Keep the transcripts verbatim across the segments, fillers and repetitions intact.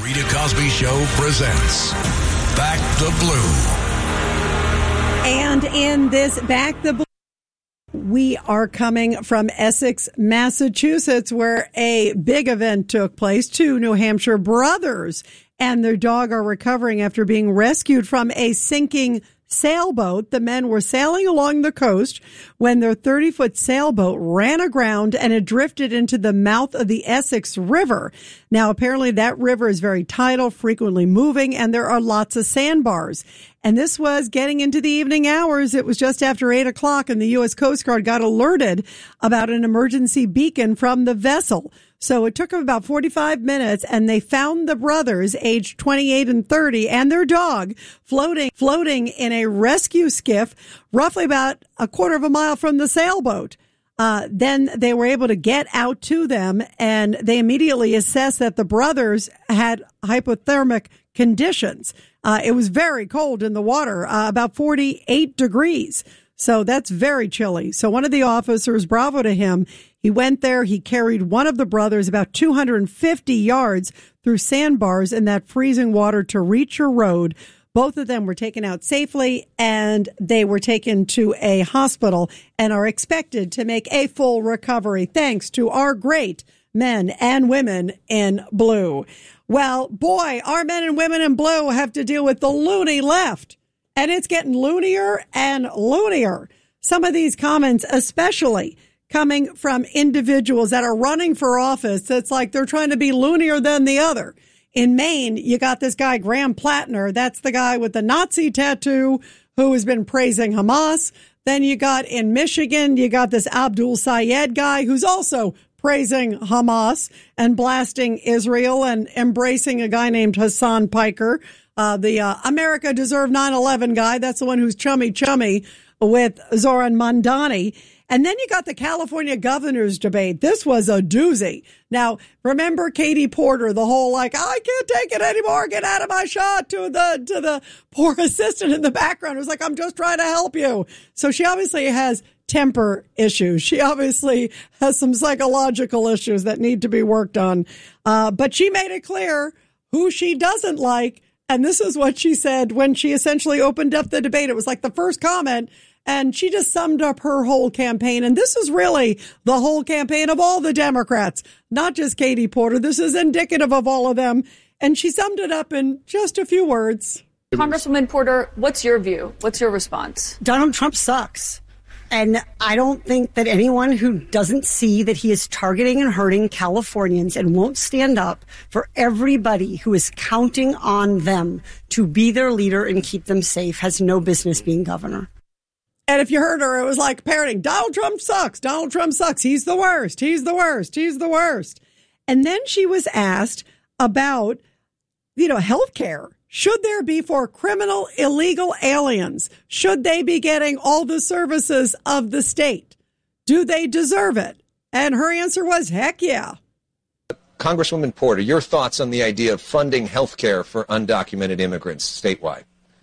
Rita Cosby Show presents Back the Blue. And in this Back the Blue, we are coming from Essex, Massachusetts, where a big event took place. Two New Hampshire brothers and their dog are recovering after being rescued from a sinking sailboat. The men were sailing along the coast when their thirty-foot sailboat ran aground and it drifted into the mouth of the Essex River. Now, apparently that river is very tidal, frequently moving, and there are lots of sandbars. And this was getting into the evening hours. It was just after eight o'clock, and the U S Coast Guard got alerted about an emergency beacon from the vessel. So it took them about forty-five minutes, and they found the brothers, aged twenty-eight and thirty, and their dog floating, floating in a rescue skiff, roughly about a quarter of a mile from the sailboat. Uh, then they were able to get out to them, and they immediately assessed that the brothers had hypothermic conditions. Uh, it was very cold in the water, uh, about forty-eight degrees. So that's very chilly. So one of the officers, bravo to him, he went there. He carried one of the brothers about two hundred fifty yards through sandbars in that freezing water to reach a road. Both of them were taken out safely, and they were taken to a hospital and are expected to make a full recovery, thanks to our great men and women in blue. Well, boy, our men and women in blue have to deal with the loony left. And it's getting loonier and loonier. Some of these comments, especially coming from individuals that are running for office, it's like they're trying to be loonier than the other. In Maine, you got this guy, Graham Plattner. That's the guy with the Nazi tattoo who has been praising Hamas. Then you got in Michigan, you got this Abdul Sayed guy who's also praising Hamas and blasting Israel and embracing a guy named Hassan Piker. Uh, the uh, America Deserve nine eleven guy, that's the one who's chummy chummy with Zoran Mandani. And then you got the California governor's debate. This was a doozy. Now, remember Katie Porter, the whole like, I can't take it anymore, get out of my shot, to the to the poor assistant in the background who's like, I'm just trying to help you. So she obviously has temper issues. She obviously has some psychological issues that need to be worked on. Uh, but she made it clear who she doesn't like. And this is what she said when she essentially opened up the debate. It was like the first comment, and she just summed up her whole campaign. And this is really the whole campaign of all the Democrats, not just Katie Porter. This is indicative of all of them. And she summed it up in just a few words. Congresswoman Porter, what's your view? What's your response? Donald Trump sucks. And I don't think that anyone who doesn't see that he is targeting and hurting Californians and won't stand up for everybody who is counting on them to be their leader and keep them safe has no business being governor. And if you heard her, it was like parroting, Donald Trump sucks. Donald Trump sucks. He's the worst. He's the worst. He's the worst. And then she was asked about, you know, health care. Should there be for criminal illegal aliens? Should they be getting all the services of the state? Do they deserve it? And her answer was, heck yeah. Congresswoman Porter, your thoughts on the idea of funding health care for undocumented immigrants statewide?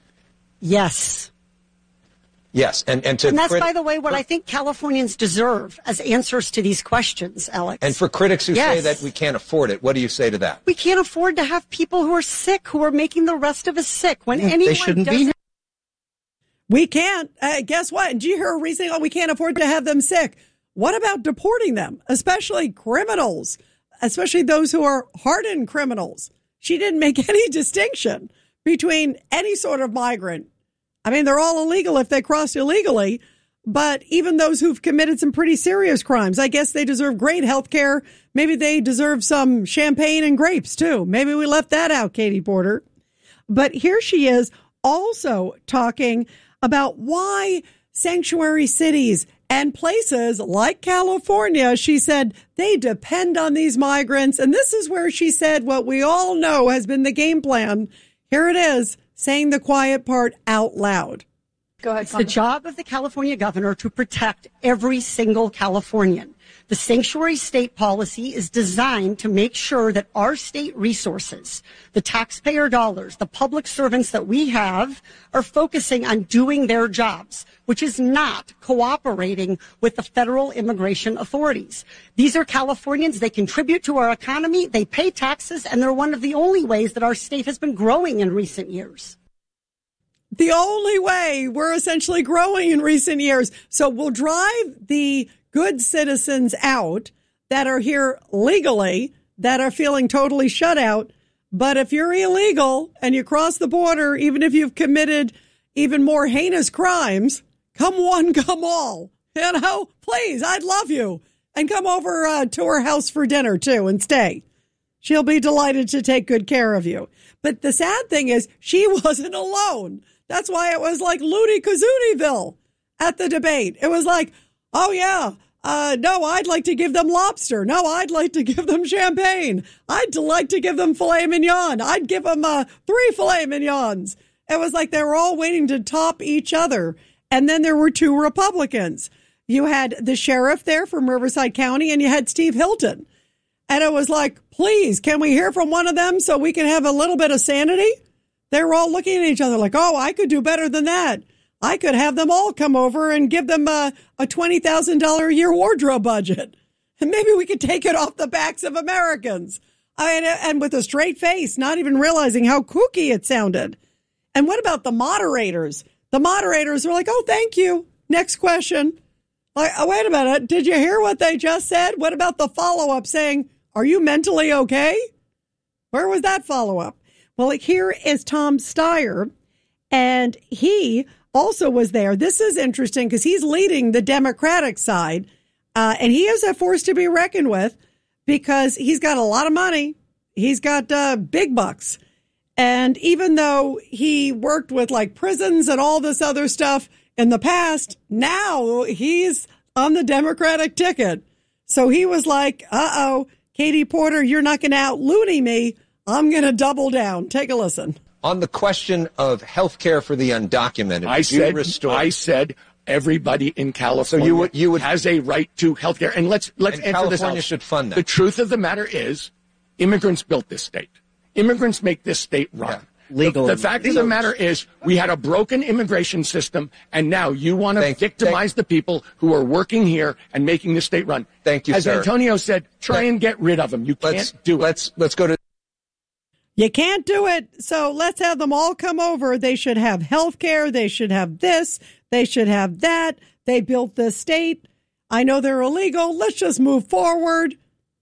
Yes. Yes. And, and, to and that's, crit- by the way, what I think Californians deserve as answers to these questions, Alex. And for critics who yes. say that we can't afford it, what do you say to that? We can't afford to have people who are sick, who are making the rest of us sick. When yeah, anyone they shouldn't does be here. We can't. Uh, guess what? And did you hear her reasoning? Oh, we can't afford to have them sick. What about deporting them, especially criminals, especially those who are hardened criminals? She didn't make any distinction between any sort of migrant. I mean, they're all illegal if they crossed illegally, but even those who've committed some pretty serious crimes, I guess they deserve great health care. Maybe they deserve some champagne and grapes, too. Maybe we left that out, Katie Porter. But here she is also talking about why sanctuary cities and places like California, she said, they depend on these migrants. And this is where she said what we all know has been the game plan. Here it is. Saying the quiet part out loud. Go ahead. It's the job of the California governor to protect every single Californian. The sanctuary state policy is designed to make sure that our state resources, the taxpayer dollars, the public servants that we have, are focusing on doing their jobs, which is not cooperating with the federal immigration authorities. These are Californians. They contribute to our economy. They pay taxes, and they're one of the only ways that our state has been growing in recent years. The only way we're essentially growing in recent years. So we'll drive the good citizens out that are here legally, that are feeling totally shut out. But if you're illegal and you cross the border, even if you've committed even more heinous crimes, come one, come all. You know, please, I'd love you. And come over uh, to her house for dinner, too, and stay. She'll be delighted to take good care of you. But the sad thing is, she wasn't alone. That's why it was like Looney Kazooieville at the debate. It was like, oh, yeah, uh, no, I'd like to give them lobster. No, I'd like to give them champagne. I'd like to give them filet mignon. I'd give them uh, three filet mignons. It was like they were all waiting to top each other. And then there were two Republicans. You had the sheriff there from Riverside County, and you had Steve Hilton. And it was like, please, can we hear from one of them so we can have a little bit of sanity? They were all looking at each other like, oh, I could do better than that. I could have them all come over and give them a, a twenty thousand dollars a year wardrobe budget. And maybe we could take it off the backs of Americans. I mean, and with a straight face, not even realizing how kooky it sounded. And what about the moderators? The moderators were like, oh, thank you. Next question. Like, oh, wait a minute. Did you hear what they just said? What about the follow-up saying, are you mentally okay? Where was that follow-up? Well, here is Tom Steyer, and he also was there. This is interesting because he's leading the Democratic side, uh, and he is a force to be reckoned with because he's got a lot of money. He's got uh, big bucks. And even though he worked with like prisons and all this other stuff in the past, now he's on the Democratic ticket. So he was like, uh-oh, Katie Porter, you're not going to out-loony me. I'm going to double down. Take a listen. On the question of health care for the undocumented, I said, restore- I said everybody in California so you would, you would, has a right to health care. And let's, let's and answer California this out. California should fund that. The truth of the matter is immigrants built this state. Immigrants make this state run. Yeah. Legal. The, the fact of the matter is we had a broken immigration system, and now you want to victimize thank, the people who are working here and making the state run. Thank you, As sir. Antonio said, try and get rid of them. You let's, can't do it. Let's, let's go to... You can't do it. So let's have them all come over. They should have health care. They should have this. They should have that. They built this state. I know they're illegal. Let's just move forward.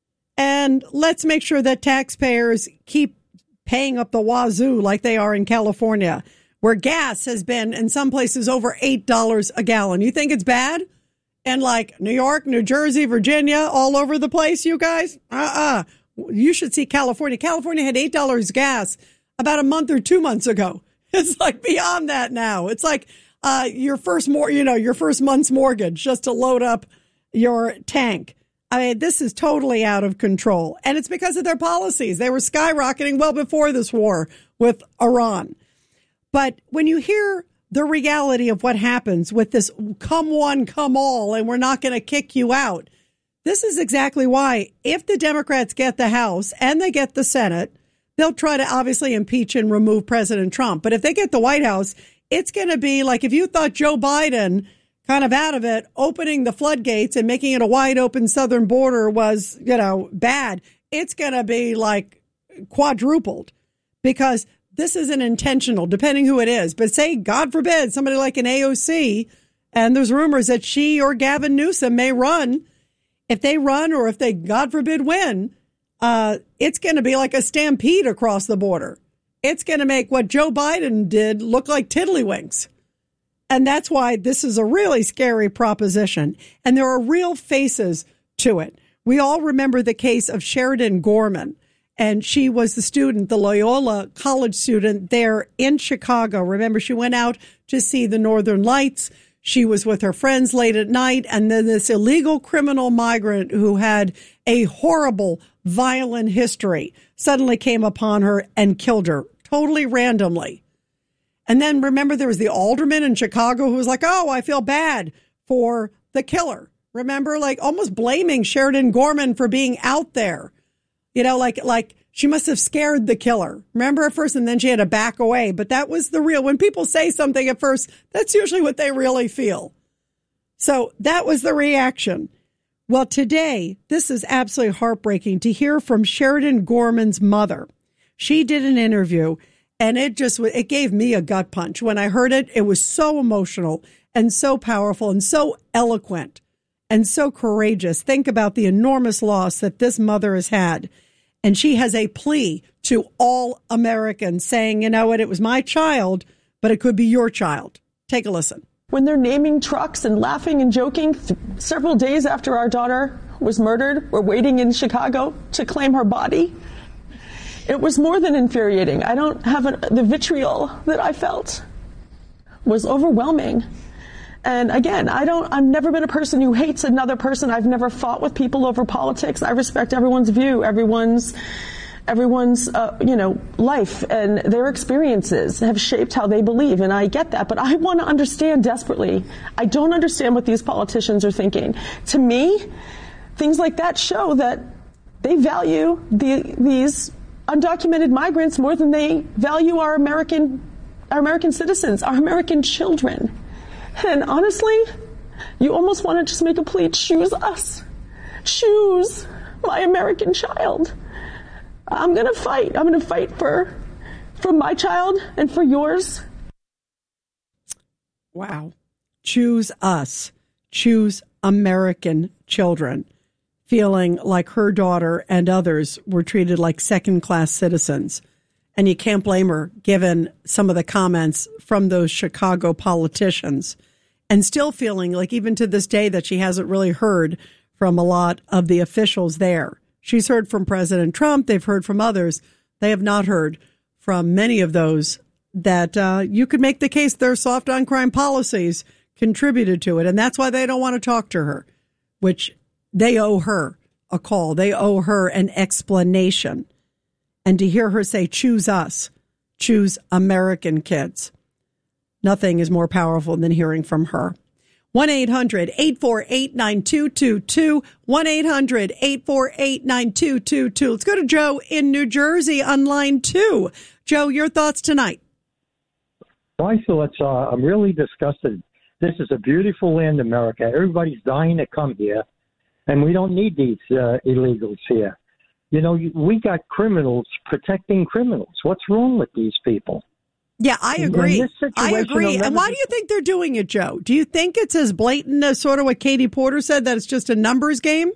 And let's make sure that taxpayers keep paying up the wazoo like they are in California, where gas has been in some places over eight dollars a gallon. You think it's bad? And like New York, New Jersey, Virginia, all over the place, you guys? Uh-uh. You should see California. California had eight dollars gas about a month or two months ago. It's like beyond that now. It's like uh, your first more, you know, your first month's mortgage just to load up your tank. I mean, this is totally out of control. And it's because of their policies. They were skyrocketing well before this war with Iran. But when you hear the reality of what happens with this come one, come all, and we're not going to kick you out, this is exactly why if the Democrats get the House and they get the Senate, they'll try to obviously impeach and remove President Trump. But if they get the White House, it's going to be like if you thought Joe Biden kind of out of it, opening the floodgates and making it a wide open southern border was, you know, bad. It's going to be like quadrupled because this isn't intentional, depending who it is. But say, God forbid, somebody like an A O C, and there's rumors that she or Gavin Newsom may run. If they run or if they, God forbid, win, uh, it's going to be like a stampede across the border. It's going to make what Joe Biden did look like tiddlywinks. And that's why this is a really scary proposition. And there are real faces to it. We all remember the case of Sheridan Gorman. And she was the student, the Loyola College student there in Chicago. Remember, she went out to see the Northern Lights. She was with her friends late at night. And then this illegal criminal migrant who had a horrible, violent history suddenly came upon her and killed her totally randomly. And then remember, there was the alderman in Chicago who was like, oh, I feel bad for the killer. Remember, like almost blaming Sheridan Gorman for being out there. You know, like like she must have scared the killer. Remember at first, and then she had to back away. But that was the real. When people say something at first, that's usually what they really feel. So that was the reaction. Well, today, this is absolutely heartbreaking to hear from Sheridan Gorman's mother. She did an interview, and it just, it gave me a gut punch. When I heard it, it was so emotional and so powerful and so eloquent and so courageous. Think about the enormous loss that this mother has had. And she has a plea to all Americans saying, you know what, it was my child, but it could be your child. Take a listen. When they're naming trucks and laughing and joking, th- several days after our daughter was murdered, we're waiting in Chicago to claim her body. It was more than infuriating. I don't have a, the vitriol that I felt was overwhelming. And again, I don't, I've never been a person who hates another person. I've never fought with people over politics. I respect everyone's view, everyone's everyone's, uh, you know, life and their experiences have shaped how they believe. And I get that. But I want to understand desperately. I don't understand what these politicians are thinking. To me, things like that show that they value the, these undocumented migrants more than they value our American, our American citizens, our American children. And honestly, you almost want to just make a plea, choose us. Choose my American child. I'm going to fight. I'm going to fight for, for my child and for yours. Wow. Choose us. Choose American children. Feeling like her daughter and others were treated like second-class citizens. And you can't blame her, given some of the comments from those Chicago politicians. And still feeling like even to this day that she hasn't really heard from a lot of the officials there. She's heard from President Trump. They've heard from others. They have not heard from many of those that uh, you could make the case their soft on crime policies contributed to it. And that's why they don't want to talk to her, which they owe her a call. They owe her an explanation. And to hear her say, choose us, choose American kids. Nothing is more powerful than hearing from her. one eight hundred eight four eight nine two two two. one eight hundred eight four eight nine two two two. Let's go to Joe in New Jersey on line two. Joe, your thoughts tonight? My thoughts are, I'm really disgusted. This is a beautiful land, America. Everybody's dying to come here, and we don't need these uh, illegals here. You know, we got criminals protecting criminals. What's wrong with these people? Yeah, I agree. I agree. And why do you think they're doing it, Joe? Do you think it's as blatant as sort of what Katie Porter said, that it's just a numbers game?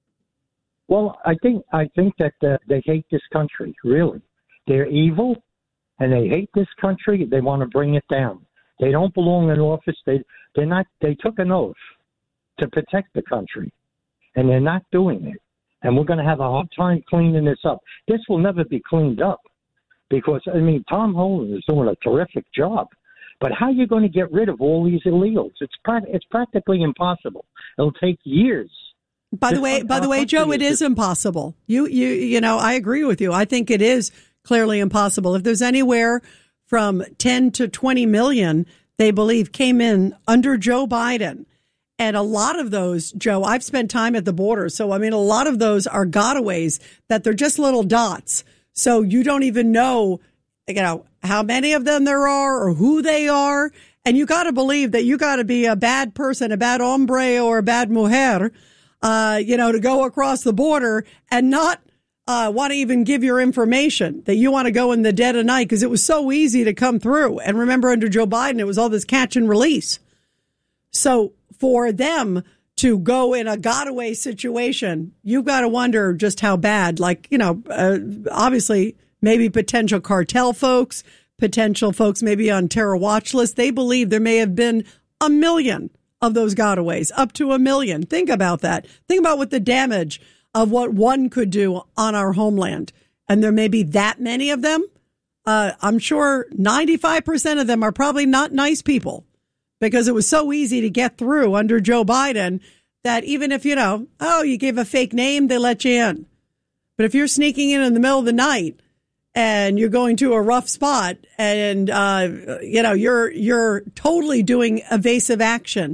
Well, I think I think that uh, they hate this country, really. They're evil, and they hate this country. They want to bring it down. They don't belong in office. They they're not. They took an oath to protect the country, and they're not doing it. And we're going to have a hard time cleaning this up. This will never be cleaned up. Because, I mean, Tom Holland is doing a terrific job. But how are you going to get rid of all these illegals? It's pra- it's practically impossible. It'll take years. By the way, by the way, Joe, it is impossible. You, you, you know, I agree with you. I think it is clearly impossible. If there's anywhere from ten to twenty million, they believe came in under Joe Biden. And a lot of those, Joe, I've spent time at the border. So, I mean, a lot of those are gotaways that they're just little dots. So you don't even know, you know, how many of them there are or who they are. And you got to believe that you got to be a bad person, a bad hombre or a bad mujer, uh, you know, to go across the border and not uh, want to even give your information, that you want to go in the dead of night because it was so easy to come through. And remember, under Joe Biden, it was all this catch and release. So for them to go in a gotaway situation, you've got to wonder just how bad, like, you know, uh, obviously maybe potential cartel folks, potential folks maybe on terror watch list. They believe there may have been a million of those gotaways, up to a million. Think about that. Think about what the damage of what one could do on our homeland. And there may be that many of them. Uh, I'm sure ninety-five percent of them are probably not nice people, because it was so easy to get through under Joe Biden that even if, you know, oh, you gave a fake name, they let you in. But if you're sneaking in in the middle of the night and you're going to a rough spot and, uh, you know, you're you're totally doing evasive action,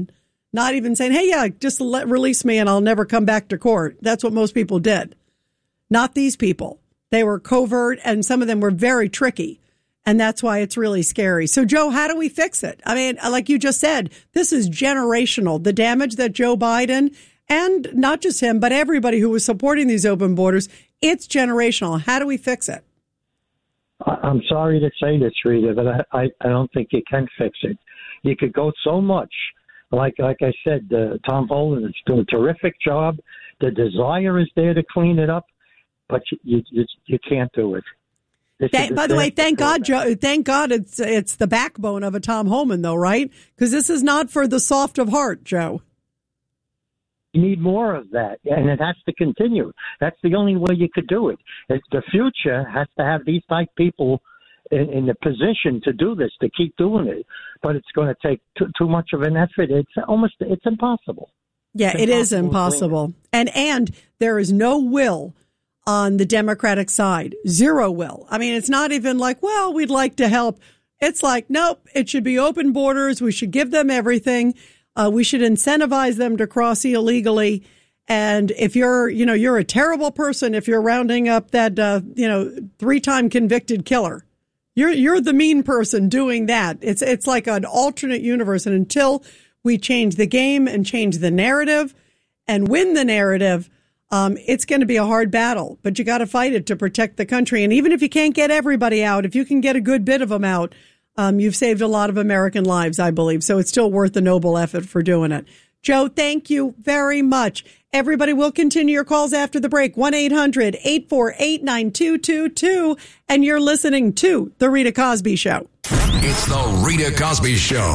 Not even saying, hey, yeah, just let, release me and I'll never come back to court. That's what most people did. Not these people. They were covert, and some of them were very tricky. And that's why it's really scary. So, Joe, how do we fix it? I mean, like you just said, this is generational. The damage that Joe Biden, and not just him, but everybody who was supporting these open borders, it's generational. How do we fix it? I'm sorry to say this, Rita, but I, I, I don't think you can fix it. You could go so much. Like like I said, uh, Tom Holland is doing a terrific job. The desire is there to clean it up, but you you, you can't do it. That, by the way, thank God, Joe, thank God it's it's the backbone of a Tom Homan, though, right? Because this is not for the soft of heart, Joe. You need more of that, and it has to continue. That's the only way you could do it. It's the future has to have these type people in, in the position to do this, to keep doing it. But it's going to take too, too much of an effort. It's almost it's impossible. Yeah, it's it is impossible, and and there is no will on the Democratic side. Zero will. I mean, it's not even like, well, we'd like to help. It's like, nope, it should be open borders. We should give them everything. Uh, we should incentivize them to cross illegally. And if you're, you know, you're a terrible person if you're rounding up that, uh, you know, three-time convicted killer. You're you're the mean person doing that. It's it's like an alternate universe. And until we change the game and change the narrative and win the narrative, um, it's going to be a hard battle. But you got to fight it to protect the country. And even if you can't get everybody out, if you can get a good bit of them out, Um, you've saved a lot of American lives, I believe. So it's still worth the noble effort for doing it. Joe, thank you very much. Everybody will continue your calls after the break. one eight hundred eight four eight nine two two two. And you're listening to The Rita Cosby Show. It's The Rita Cosby Show.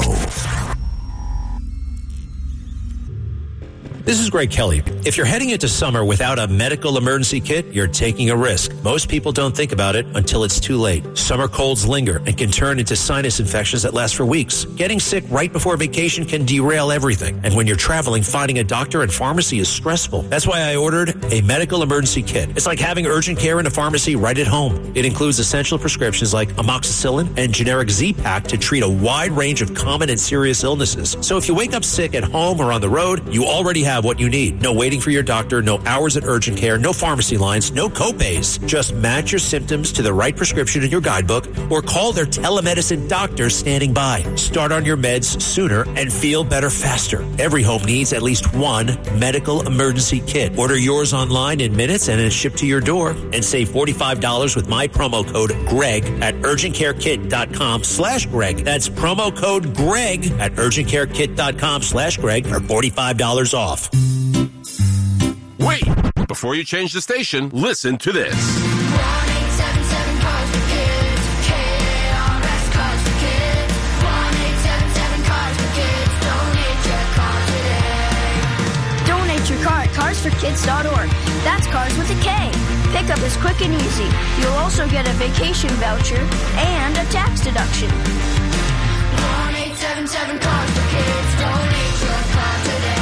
This is Greg Kelly. If you're heading into summer without a medical emergency kit, you're taking a risk. Most people don't think about it until it's too late. Summer colds linger and can turn into sinus infections that last for weeks. Getting sick right before vacation can derail everything. And when you're traveling, finding a doctor and pharmacy is stressful. That's why I ordered a medical emergency kit. It's like having urgent care in a pharmacy right at home. It includes essential prescriptions like amoxicillin and generic Z-Pak to treat a wide range of common and serious illnesses. So if you wake up sick at home or on the road, you already have what you need. No waiting for your doctor, no hours at urgent care, no pharmacy lines, no copays. Just match your symptoms to the right prescription in your guidebook or call their telemedicine doctor standing by. Start on your meds sooner and feel better faster. Every home needs at least one medical emergency kit. Order yours online in minutes and it's shipped to your door, and save forty-five dollars with my promo code GREG at urgentcarekit.com slash Greg. That's promo code GREG at urgentcarekit.com slash Greg for forty-five dollars off. Wait! Before you change the station, listen to this. one eight seven seven cars for kids. K A R S Cars for Kids. one eight seven seven cars for kids. Donate your car today. Donate your car at cars for kids dot org. That's cars with a K. Pickup is quick and easy. You'll also get a vacation voucher and a tax deduction. one eight seven seven cars for kids. Donate your car today.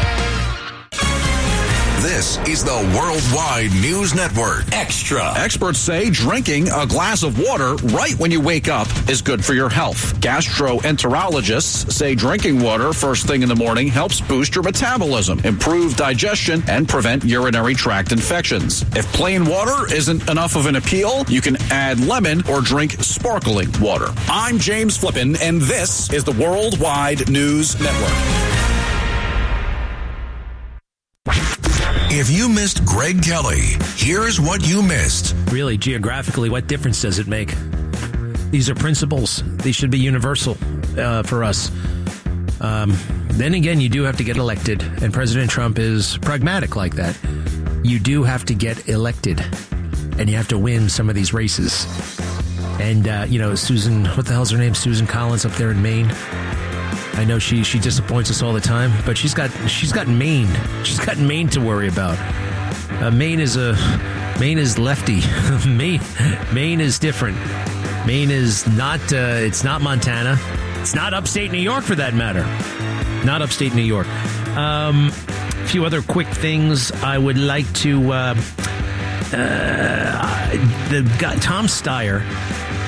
This is the Worldwide News Network. Extra. Experts say drinking a glass of water right when you wake up is good for your health. Gastroenterologists say drinking water first thing in the morning helps boost your metabolism, improve digestion, and prevent urinary tract infections. If plain water isn't enough of an appeal, you can add lemon or drink sparkling water. I'm James Flippin, and this is the Worldwide News Network. If you missed Greg Kelly, here's what you missed. Really, geographically, what difference does it make? These are principles. These should be universal uh, for us. Um, then again, you do have to get elected, and President Trump is pragmatic like that. You do have to get elected, and you have to win some of these races. And, uh, you know, Susan, what the hell's her name? Susan Collins up there in Maine. I know she she disappoints us all the time, but she's got she's got Maine. She's got Maine to worry about. Uh, Maine is a Maine is lefty. Maine Maine is different. Maine is not. Uh, it's not Montana. It's not upstate New York, for that matter. Not upstate New York. Um, a few other quick things I would like to. Uh, uh, the guy, Tom Steyer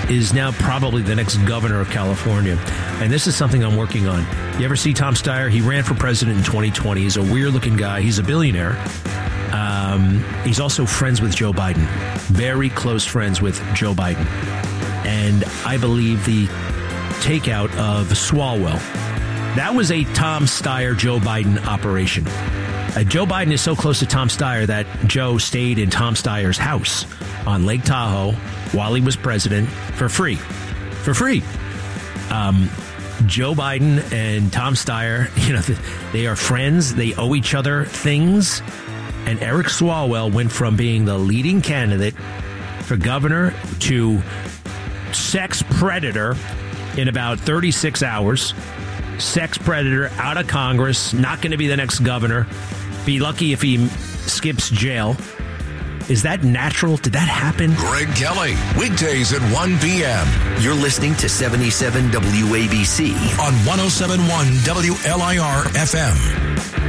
is now probably the next governor of California. And this is something I'm working on. You ever see Tom Steyer? He ran for president in twenty twenty. He's a weird-looking guy. He's a billionaire. Um, he's also friends with Joe Biden. Very close friends with Joe Biden. And I believe the takeout of Swalwell, that was a Tom Steyer, Joe Biden operation. Uh, Joe Biden is so close to Tom Steyer that Joe stayed in Tom Steyer's house on Lake Tahoe while he was president for free. For free. Um, Joe Biden and Tom Steyer, you know, they are friends. They owe each other things. And Eric Swalwell went from being the leading candidate for governor to sex predator in about thirty-six hours. Sex predator out of Congress, not going to be the next governor. Be lucky if he skips jail. Is that natural? Did that happen? Greg Kelly, weekdays at one p.m. You're listening to seventy-seven W A B C on one oh seven point one W L I R F M.